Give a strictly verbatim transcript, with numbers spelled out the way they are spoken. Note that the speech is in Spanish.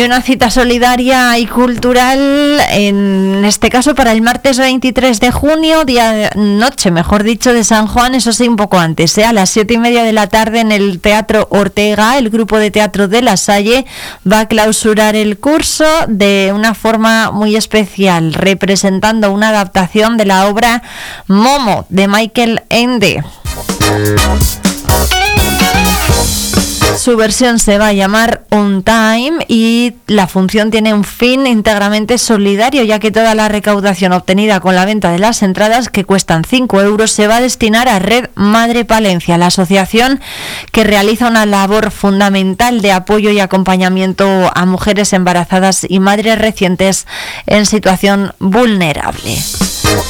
Y una cita solidaria y cultural, en este caso para el martes veintitrés de junio, día noche, mejor dicho, de San Juan, eso sí, un poco antes, ¿eh? A las siete y media de la tarde en el Teatro Ortega, el grupo de teatro de La Salle va a clausurar el curso de una forma muy especial, representando una adaptación de la obra Momo, de Michael Ende. Su versión se va a llamar On Time y la función tiene un fin íntegramente solidario, ya que toda la recaudación obtenida con la venta de las entradas, que cuestan cinco euros, se va a destinar a Red Madre Palencia, la asociación que realiza una labor fundamental de apoyo y acompañamiento a mujeres embarazadas y madres recientes en situación vulnerable.